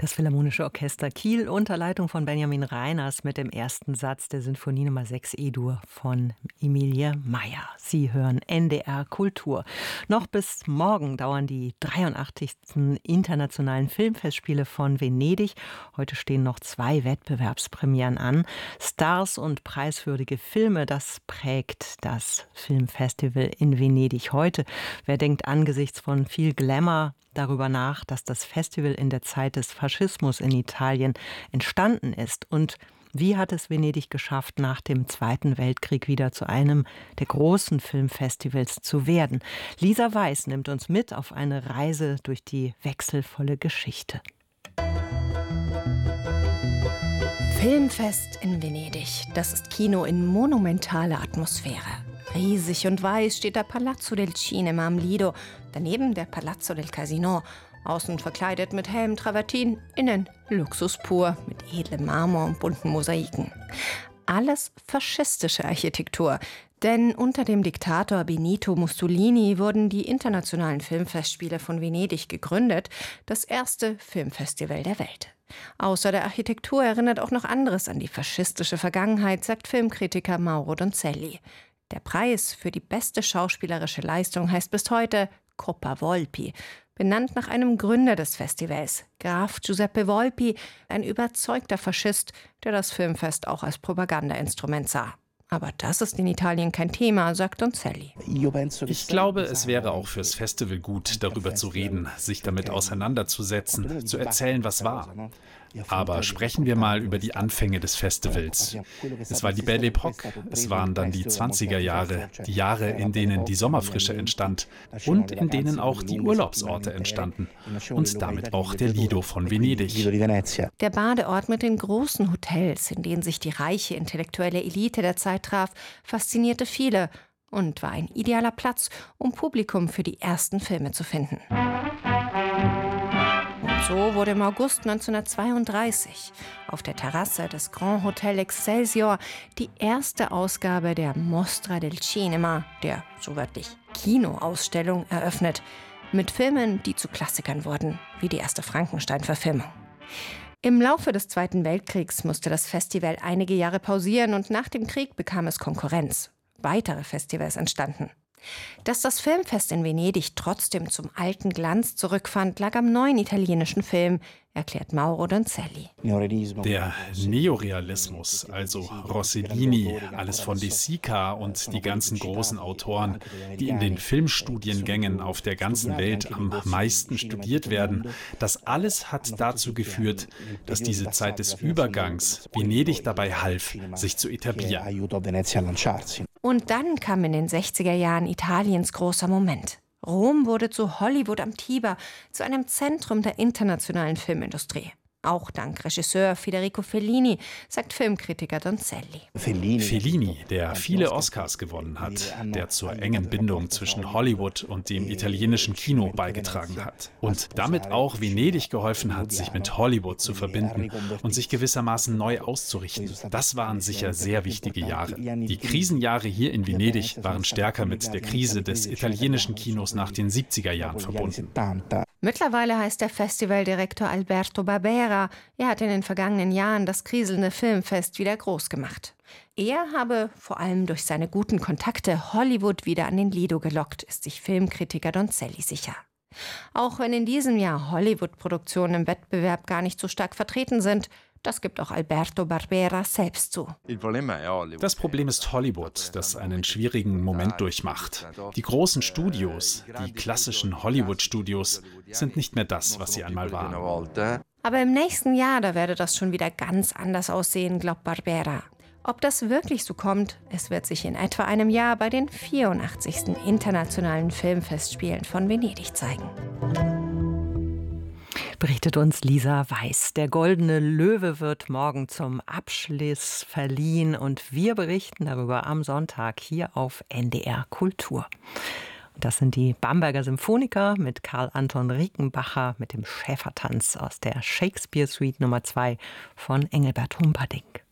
Das Philharmonische Orchester Kiel unter Leitung von Benjamin Reiners mit dem ersten Satz der Sinfonie Nummer 6 E-Dur von Emilie Meyer. Sie hören NDR Kultur. Noch bis morgen dauern die 83. Internationalen Filmfestspiele von Venedig. Heute stehen noch 2 Wettbewerbspremieren an. Stars und preiswürdige Filme, das prägt das Filmfestival in Venedig heute. Wer denkt angesichts von viel Glamour darüber nach, dass das Festival in der Zeit des Faschismus in Italien entstanden ist? Und wie hat es Venedig geschafft, nach dem Zweiten Weltkrieg wieder zu einem der großen Filmfestivals zu werden? Lisa Weiß nimmt uns mit auf eine Reise durch die wechselvolle Geschichte. Filmfest in Venedig, das ist Kino in monumentaler Atmosphäre. Riesig und weiß steht der Palazzo del Cinema am Lido, daneben der Palazzo del Casino, außen verkleidet mit hellem Travertin, innen Luxus pur mit edlem Marmor und bunten Mosaiken. Alles faschistische Architektur, denn unter dem Diktator Benito Mussolini wurden die Internationalen Filmfestspiele von Venedig gegründet, das erste Filmfestival der Welt. Außer der Architektur erinnert auch noch anderes an die faschistische Vergangenheit, sagt Filmkritiker Mauro Donzelli. Der Preis für die beste schauspielerische Leistung heißt bis heute Coppa Volpi, benannt nach einem Gründer des Festivals, Graf Giuseppe Volpi, ein überzeugter Faschist, der das Filmfest auch als Propagandainstrument sah. Aber das ist in Italien kein Thema, sagt Donzelli. Ich glaube, es wäre auch fürs Festival gut, darüber zu reden, sich damit auseinanderzusetzen, zu erzählen, was war. Aber sprechen wir mal über die Anfänge des Festivals. Es war die Belle Époque, es waren dann die 20er Jahre, die Jahre, in denen die Sommerfrische entstand und in denen auch die Urlaubsorte entstanden und damit auch der Lido von Venedig. Der Badeort mit den großen Hotels, in denen sich die reiche intellektuelle Elite der Zeit traf, faszinierte viele und war ein idealer Platz, um Publikum für die ersten Filme zu finden. So wurde im August 1932 auf der Terrasse des Grand Hotel Excelsior die erste Ausgabe der Mostra del Cinema, der so wörtlich Kinoausstellung, eröffnet, mit Filmen, die zu Klassikern wurden, wie die erste Frankenstein-Verfilmung. Im Laufe des Zweiten Weltkriegs musste das Festival einige Jahre pausieren und nach dem Krieg bekam es Konkurrenz. Weitere Festivals entstanden. Dass das Filmfest in Venedig trotzdem zum alten Glanz zurückfand, lag am neuen italienischen Film, erklärt Mauro Donzelli. Der Neorealismus, also Rossellini, alles von De Sica und die ganzen großen Autoren, die in den Filmstudiengängen auf der ganzen Welt am meisten studiert werden, das alles hat dazu geführt, dass diese Zeit des Übergangs Venedig dabei half, sich zu etablieren. Und dann kam in den 60er Jahren Italiens großer Moment. Rom wurde zu Hollywood am Tiber, zu einem Zentrum der internationalen Filmindustrie. Auch dank Regisseur Federico Fellini, sagt Filmkritiker Donzelli. Fellini, der viele Oscars gewonnen hat, der zur engen Bindung zwischen Hollywood und dem italienischen Kino beigetragen hat und damit auch Venedig geholfen hat, sich mit Hollywood zu verbinden und sich gewissermaßen neu auszurichten. Das waren sicher sehr wichtige Jahre. Die Krisenjahre hier in Venedig waren stärker mit der Krise des italienischen Kinos nach den 70er Jahren verbunden. Mittlerweile heißt der Festivaldirektor Alberto Barbera. Er hat in den vergangenen Jahren das kriselnde Filmfest wieder groß gemacht. Er habe vor allem durch seine guten Kontakte Hollywood wieder an den Lido gelockt, ist sich Filmkritiker Donzelli sicher. Auch wenn in diesem Jahr Hollywood-Produktionen im Wettbewerb gar nicht so stark vertreten sind, das gibt auch Alberto Barbera selbst zu. Das Problem ist Hollywood, das einen schwierigen Moment durchmacht. Die großen Studios, die klassischen Hollywood-Studios, sind nicht mehr das, was sie einmal waren. Aber im nächsten Jahr, da werde das schon wieder ganz anders aussehen, glaubt Barbera. Ob das wirklich so kommt, es wird sich in etwa einem Jahr bei den 84. Internationalen Filmfestspielen von Venedig zeigen. Berichtet uns Lisa Weiß. Der Goldene Löwe wird morgen zum Abschluss verliehen und wir berichten darüber am Sonntag hier auf NDR Kultur. Und das sind die Bamberger Symphoniker mit Karl Anton Rickenbacher mit dem Schäfertanz aus der Shakespeare Suite Nummer 2 von Engelbert Humperdinck.